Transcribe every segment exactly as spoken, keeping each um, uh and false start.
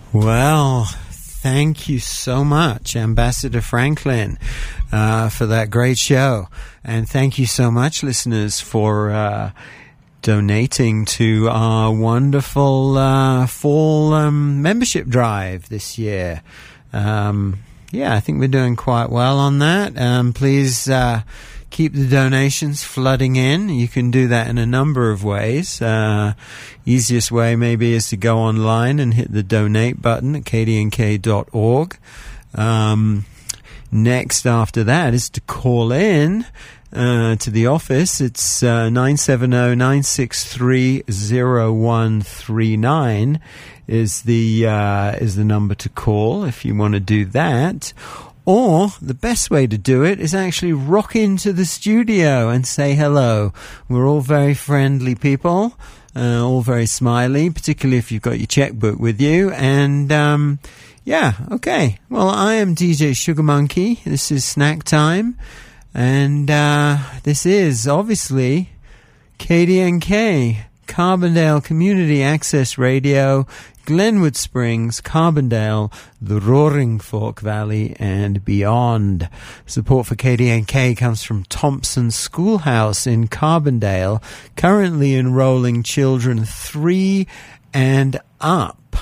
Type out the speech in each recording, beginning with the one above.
Well, thank you so much, Ambassador Franklin, uh, for that great show. And thank you so much, listeners, for uh, donating to our wonderful uh, fall um, membership drive this year. Um, yeah, I think we're doing quite well on that. Um, please uh, keep the donations flooding in. You can do that in a number of ways. Uh, easiest way maybe is to go online and hit the donate button at k d n k dot org. Um, next after that is to call in uh, to the office. It's uh, nine seven zero, nine six three, zero one three nine is the uh, is the number to call if you want to do that. Or the best way to do it is actually rock into the studio and say hello. We're all very friendly people, uh, all very smiley, particularly if you've got your checkbook with you. And um, yeah, okay. Well, I am D J Sugar Monkey. This is Snack Time. And uh, this is obviously K D N K, Carbondale Community Access Radio, Glenwood Springs, Carbondale, the Roaring Fork Valley, and beyond. Support for K D N K comes from Thompson Schoolhouse in Carbondale, currently enrolling children three and up,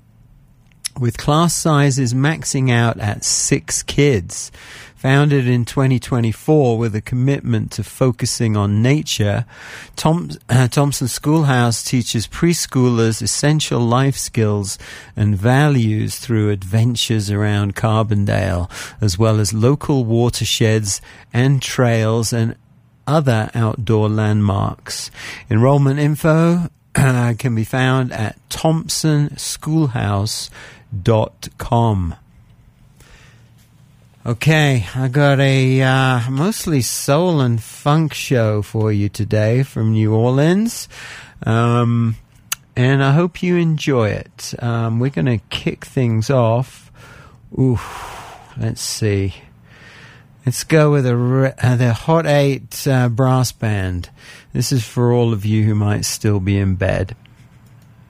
with class sizes maxing out at six kids. Founded in twenty twenty-four with a commitment to focusing on nature, Tom, uh, Thompson Schoolhouse teaches preschoolers essential life skills and values through adventures around Carbondale, as well as local watersheds and trails and other outdoor landmarks. Enrollment info uh, can be found at thompson schoolhouse dot com. Okay, I got a uh, mostly soul and funk show for you today from New Orleans, um, and I hope you enjoy it. Um, we're going to kick things off. Ooh, let's see. Let's go with a, uh, the Hot Eight uh, brass band. This is for all of you who might still be in bed.